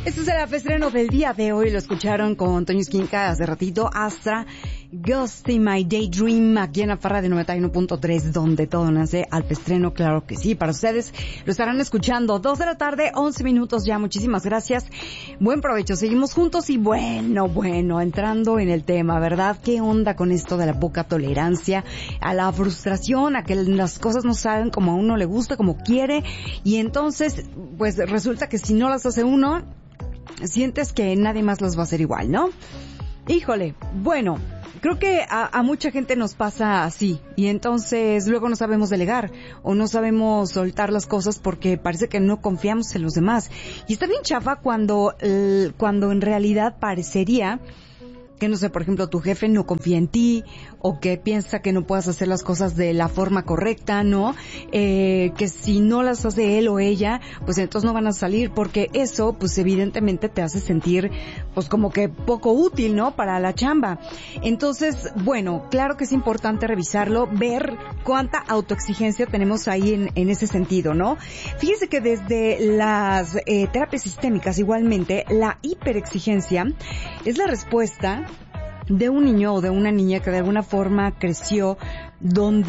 Este es el estreno del día de hoy. Lo escucharon con Toño Esquinca hace ratito. Astra, Ghost in My Daydream, aquí en la Farra de 91.3, donde todo nace al estreno. Claro que sí, para ustedes lo estarán escuchando. 2 de la tarde, 11 minutos ya. Muchísimas gracias. Buen provecho. Seguimos juntos y bueno, entrando en el tema, ¿verdad? ¿Qué onda con esto de la poca tolerancia a la frustración, a que las cosas no salgan como a uno le gusta, como quiere? Y entonces, pues resulta que si no las hace uno, sientes que nadie más las va a hacer igual, ¿no? Híjole, bueno, creo que a mucha gente nos pasa así, y entonces luego no sabemos delegar o no sabemos soltar las cosas porque parece que no confiamos en los demás. Y está bien chafa cuando en realidad parecería que, no sé, por ejemplo, tu jefe no confía en ti, o que piensa que no puedas hacer las cosas de la forma correcta, ¿no? Que si no las hace él o ella, pues entonces no van a salir, porque eso, pues evidentemente te hace sentir, pues como que poco útil, ¿no? Para la chamba. Entonces, bueno, claro que es importante revisarlo, ver cuánta autoexigencia tenemos ahí en ese sentido, ¿no? Fíjese que desde las terapias sistémicas, igualmente, la hiperexigencia es la respuesta de un niño o de una niña que de alguna forma creció donde